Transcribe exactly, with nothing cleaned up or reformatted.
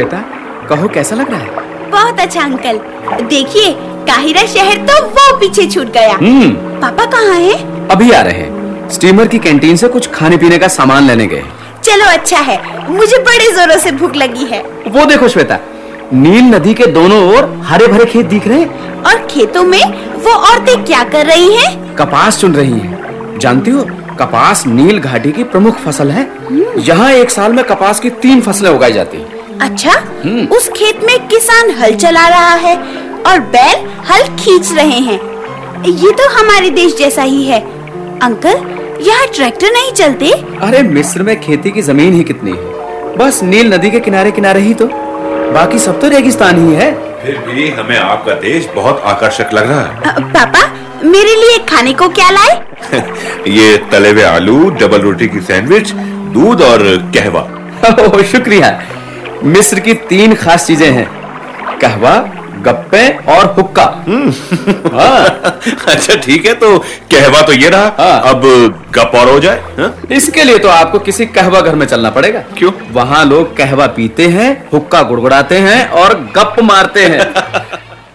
बेटा, कहो कैसा लग रहा है? बहुत अच्छा अंकल। देखिए, काहिरा शहर तो वो पीछे छूट गया। हम्म। पापा कहाँ हैं? अभी आ रहे हैं। स्टीमर की कैंटीन से कुछ खाने पीने का सामान लेने गए। चलो अच्छा है, मुझे बड़े जोरों से भूख लगी है। वो देखो श्वेता, नील नदी के दोनों ओर हरे भरे खेत दिख रहे हैं। और खेतों में वो औरतें क्या कर रही हैं? कपास चुन रही हैं। जानती हो, कपास नील घाटी की प्रमुख फसल है। यहाँ एक साल में कपास की तीन फसलें उगाई जाती हैं। अच्छा, उस खेत में किसान हल चला रहा है और बैल हल खींच रहे हैं। ये तो हमारे देश जैसा ही है। अंकल, यहाँ ट्रैक्टर नहीं चलते? अरे मिस्र में खेती की जमीन ही कितनी है, बस नील नदी के किनारे किनारे ही तो, बाकी सब तो रेगिस्तान ही है। फिर भी हमें आपका देश बहुत आकर्षक लग रहा है। आ, पापा, मेरे लिए खाने को क्या लाए? ये तले हुए आलू, डबल रोटी की सैंडविच, दूध और कहवा। ओह, शुक्रिया। मिस्र की तीन खास चीजें हैं, कहवा, गप्पे और हुक्का। हाँ। अच्छा ठीक है, तो कहवा तो ये रहा। हाँ। अब गप और हो जाए। हाँ? इसके लिए तो आपको किसी कहवा घर में चलना पड़ेगा। क्यों? वहाँ लोग कहवा पीते हैं, हुक्का गुड़गुड़ाते हैं और गप मारते हैं।